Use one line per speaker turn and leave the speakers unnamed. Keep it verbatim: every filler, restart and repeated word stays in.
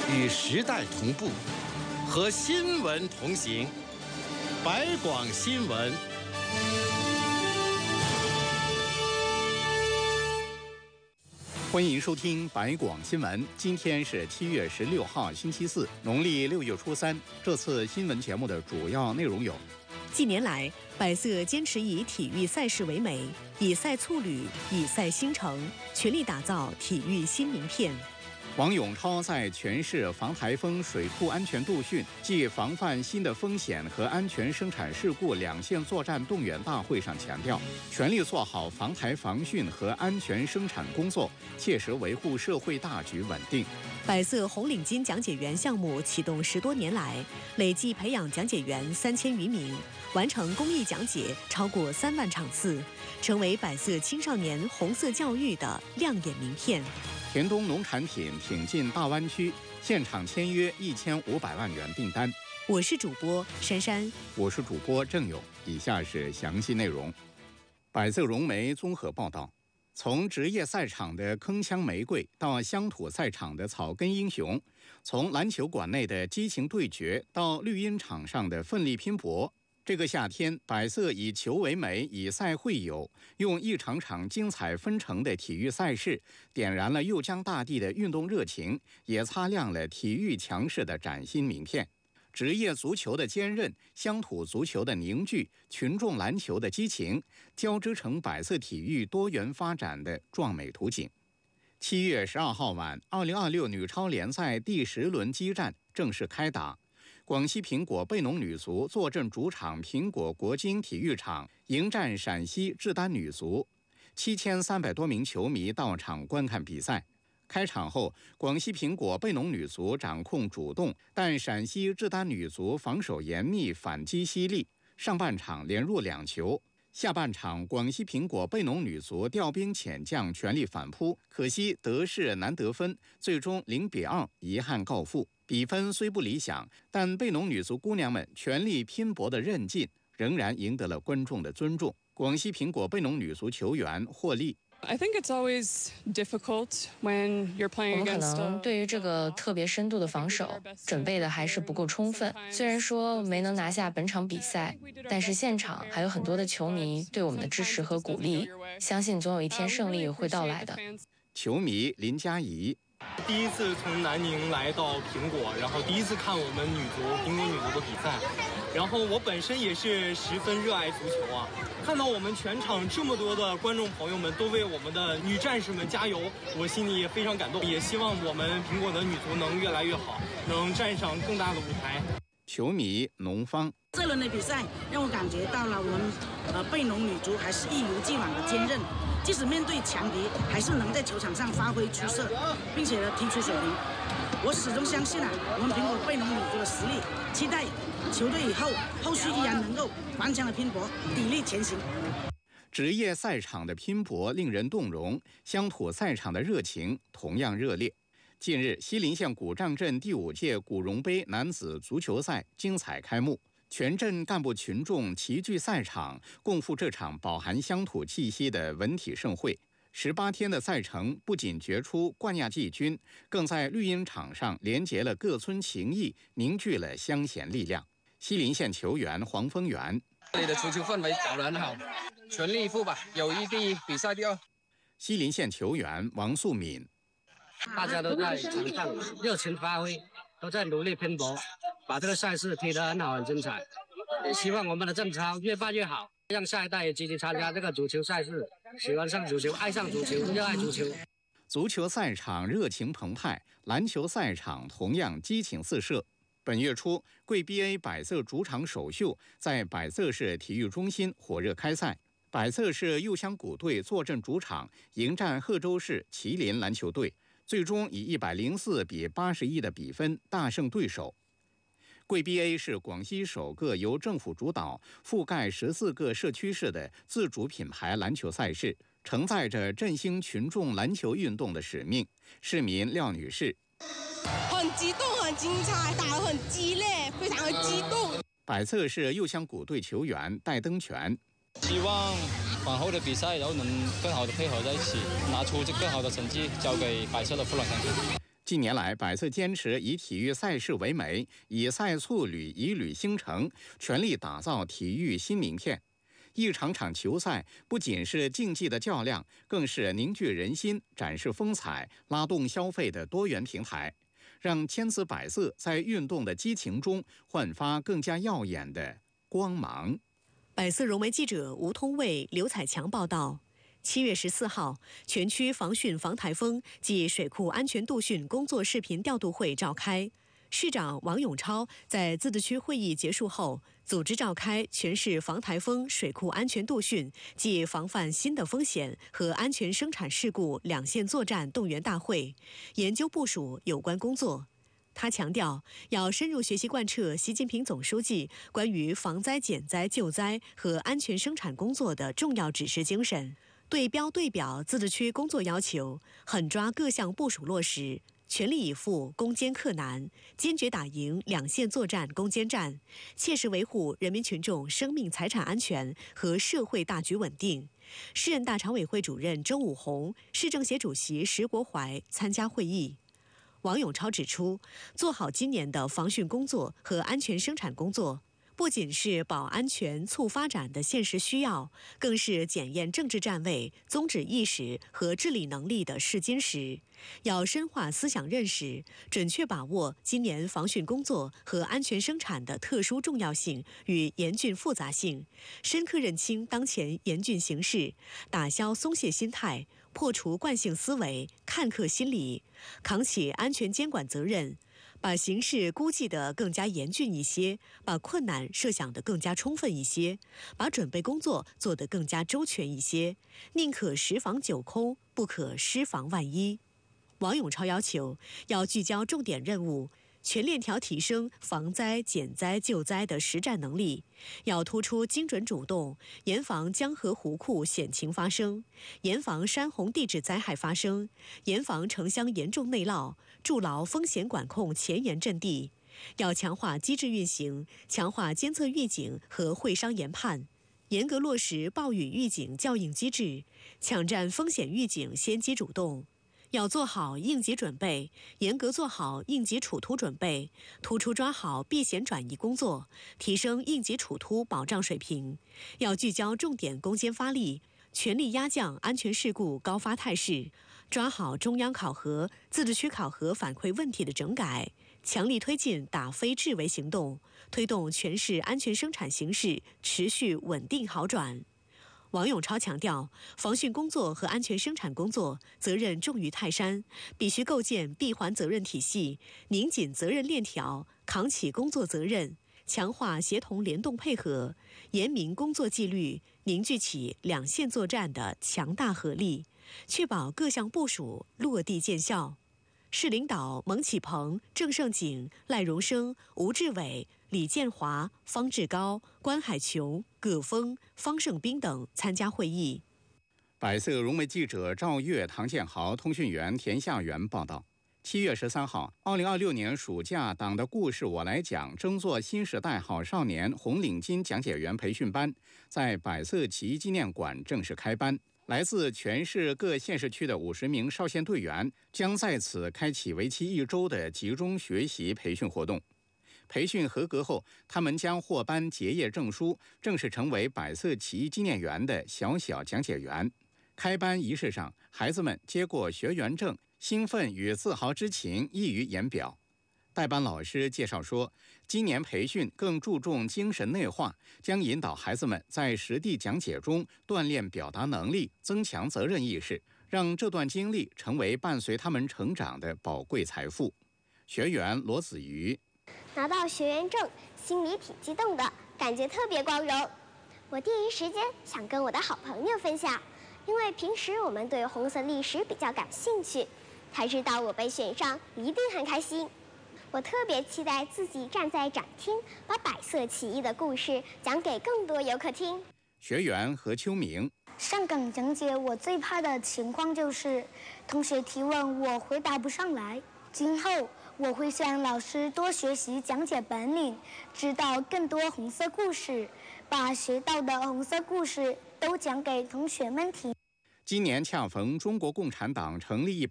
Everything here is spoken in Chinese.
与时代同步，和新闻同行。百广新闻。
欢迎收听百广新闻。今天是七月十六号，星期四，农历六月初三。这次新闻节目的主要内容有：
近年来，百色坚持以体育赛事为美，以赛促旅，以赛兴城，全力打造体育新名片。
王永超在全市防台风水库安全度训暨防范新的风险和安全生产事故两线作战动员大会上强调，全力做好防台防汛和安全生产工作，切实维护社会大局稳定。
百色红领巾讲解员项目启动十多年来，累计培养讲解员三千余名，完成公益讲解超过三万场次，成为百色青少年红色教育的亮眼名片。
田东农产品挺进大湾区，现场签约一千五百万元订单。
我是主播珊珊，
我是主播郑勇。以下是详细内容。百色融媒综合报道，从职业赛场的铿锵玫瑰到乡土赛场的草根英雄，从篮球馆内的激情对决到绿茵场上的奋力拼搏。这个夏天，百色以球为媒，以赛会友，用一场场精彩纷呈的体育赛事，点燃了右江大地的运动热情，也擦亮了体育强势的崭新名片。职业足球的坚韧，乡土足球的凝聚，群众篮球的激情，交织成百色体育多元发展的壮美图景。七月十二号晚，二零二六女超联赛第十轮激战正式开打。广西苹果贝农女足坐镇主场苹果国金体育场，迎战陕西志丹女足。七千三百多名球迷到场观看比赛。开场后，广西苹果贝农女足掌控主动，但陕西志丹女足防守严密，反击犀利。上半场连入两球。下半场，广西苹果贝农女足调兵遣将，全力反扑，可惜得势难得分，最终零比二遗憾告负。比分虽不理想，但贝农女足姑娘们全力拼搏的韧劲，仍然赢得了观众的尊重。广西苹果贝农女足球员获利。
I think it's always difficult when you're playing against.
我们可能对于这个特别深度的防守准备的还是不够充分。虽然说没能拿下本场比赛，但是现场还有很多的球迷对我们的支持和鼓励，相信总有一天胜利会到来的。
球迷林佳怡。
第一次从南宁来到苹果，然后第一次看我们女足苹果女足的比赛，然后我本身也是十分热爱足球啊，看到我们全场这么多的观众朋友们都为我们的女战士们加油，我心里也非常感动，也希望我们苹果的女足能越来越好，能站上更大的舞台。
球迷农方。
这轮的比赛让我感觉到了我们呃贝农女足还是一如既往的坚韧，即使面对强敌，还是能在球场上发挥出色，并且呢踢出水平。我始终相信啊，我们苹果贝农女足的实力，期待球队以后后续依然能够顽强的拼搏，砥砺前行。
职业赛场的拼搏令人动容，乡土赛场的热情同样热烈。近日，西陵县古丈镇第五届古荣杯男子足球赛精彩开幕，全镇干部群众齐聚赛场，共赴这场饱含乡土气息的文体盛会。十八天的赛程不仅决出冠亚季军，更在绿茵场上连结了各村情谊，凝聚了乡贤力量。西陵县球员黄丰源：
这里的足球氛围搞得很好，全力以赴吧，友谊第一，比赛第二。
西陵县球员王素敏：
大家都在场上热情发挥，都在努力拼搏，把这个赛事踢得很好，很精彩。也希望我们的郑超越办越好，让下一代也积极参加这个足球赛事，喜欢上足球，爱上足球，热爱足球。
足球赛场热情澎湃，篮球赛场同样激情四射。本月初，贵 B A 百色主场首秀在百色市体育中心火热开赛。百色市右乡谷队坐镇主场，迎战贺州市麒麟篮球队，最终以一百零四比八十一的比分大胜对手。贵 B A 是广西首个由政府主导、覆盖十四个社区市的自主品牌篮球赛事，承载着振兴群众篮球运动的使命。市民廖女士：
很激动，很精彩，打得很激烈，非常的激动。
百色市右乡谷队球员戴登全：
希望往后的比赛，然后能更好的配合在一起，拿出更好的成绩，交给百色的父老乡亲。
近年来，百色坚持以体育赛事为媒，以赛促旅，以旅兴城，全力打造体育新名片。一场场球赛不仅是竞技的较量，更是凝聚人心、展示风采、拉动消费的多元平台，让千姿百色在运动的激情中焕发更加耀眼的光芒。
百色融媒记者吴通卫、刘彩强报道。七月十四号，全区防汛防台风及水库安全度汛工作视频调度会召开。市长王永超在自治区会议结束后，组织召开全市防台风、水库安全度汛及防范新的风险和安全生产事故两线作战动员大会，研究部署有关工作。他强调，要深入学习贯彻习近平总书记关于防灾减灾救灾和安全生产工作的重要指示精神，对标对表自治区工作要求，狠抓各项部署落实，全力以赴攻坚克难，坚决打赢两线作战攻坚战，切实维护人民群众生命财产安全和社会大局稳定。市人大常委会主任周武红、市政协主席石国怀参加会议。王永超指出，做好今年的防汛工作和安全生产工作，不仅是保安全促发展的现实需要，更是检验政治站位、宗旨意识和治理能力的试金石。要深化思想认识，准确把握今年防汛工作和安全生产的特殊重要性与严峻复杂性，深刻认清当前严峻形势，打消松懈心态，破除惯性思维、看客心理，扛起安全监管责任，把形势估计得更加严峻一些，把困难设想得更加充分一些，把准备工作做得更加周全一些，宁可十防九空，不可失防万一。王永超要求，要聚焦重点任务，全链条提升防灾、减灾、救灾的实战能力，要突出精准主动，严防江河湖库险情发生，严防山洪地质灾害发生，严防城乡严重内涝，筑牢风险管控前沿阵地。要强化机制运行，强化监测预警和会商研判，严格落实暴雨预警校应机制，抢占风险预警先机主动。要做好应急准备，严格做好应急处突准备，突出抓好避险转移工作，提升应急处突保障水平。要聚焦重点攻坚发力，全力压降安全事故高发态势，抓好中央考核、自治区考核反馈问题的整改，强力推进打非治为行动，推动全市安全生产形势持续稳定好转。王永超强调，防汛工作和安全生产工作责任重于泰山，必须构建闭环责任体系，拧紧责任链条，扛起工作责任，强化协同联动配合，严明工作纪律，凝聚起两线作战的强大合力，确保各项部署落地见效。市领导蒙启鹏、郑胜景、赖荣生、吴志伟、李建华、方志高、关海琼、葛峰、方胜兵等参加会议。
百色融媒记者赵月、唐建豪，通讯员田夏元报道。七月十三号，二零二六年暑假党的故事我来讲争做新时代好少年红领巾讲解员培训班在百色起义纪念馆正式开班。来自全市各县市区的五十名少先队员将在此开启为期一周的集中学习培训活动。培训合格后，他们将获颁结业证书，正式成为百色起义纪念员的小小讲解员。开班仪式上，孩子们接过学员证，兴奋与自豪之情溢于言表。代班老师介绍说，今年培训更注重精神内化，将引导孩子们在实地讲解中锻炼表达能力，增强责任意识，让这段经历成为伴随他们成长的宝贵财富。学员罗子瑜，
拿到学员证，心里挺激动的，感觉特别光荣。我第一时间想跟我的好朋友分享，因为平时我们对红色历史比较感兴趣，他知道我被选上，一定很开心。我特别期待自己站在展厅，把百色起义的故事讲给更多游客听。
学员何秋明，
上岗讲解我最怕的情况就是同学提问我回答不上来。今后我会向老师多学习讲解本领，知道更多红色故事，把学到的红色故事都讲给同学们听。
今年恰逢中国共产党成立一